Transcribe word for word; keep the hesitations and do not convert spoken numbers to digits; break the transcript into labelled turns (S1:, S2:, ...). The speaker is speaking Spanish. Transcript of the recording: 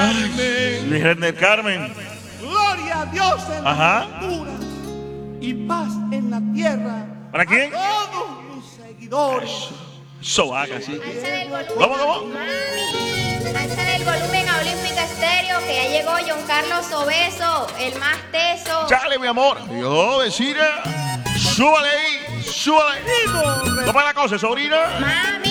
S1: Carmen.
S2: Virgen del Carmen.
S1: Gloria a Dios en
S2: Ajá.
S1: la altura y paz en la tierra.
S2: ¿Para quién?
S1: A todos mis seguidores.
S2: Eso haga así.
S3: Alza el volumen.
S2: ¿Cómo, cómo?
S3: Mami, alza el volumen a Olímpica Estéreo, que ya llegó John Carlos Obeso, el más teso.
S2: Chale, mi amor. Yo, vecina. Súbale ahí. Súbale. ¿Cómo es la cosa, sobrina?
S3: Mami.